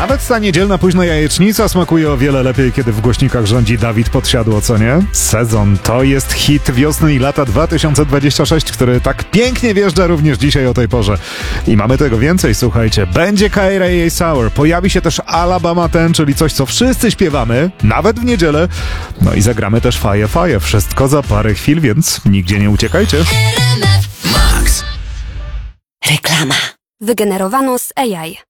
Nawet ta niedzielna późna jajecznica smakuje o wiele lepiej, kiedy w głośnikach rządzi Dawid Podsiadło, co nie? Sezon to jest hit wiosny i lata 2026, który tak pięknie wjeżdża również dzisiaj o tej porze. I mamy tego więcej, słuchajcie. Będzie Kyra i jej Sour, pojawi się też Alabama Ten, czyli coś, co wszyscy śpiewamy, nawet w niedzielę. No i zagramy też Faje Faje. Wszystko za parę chwil, więc nigdzie nie uciekajcie. Max. Reklama. Wygenerowano z AI.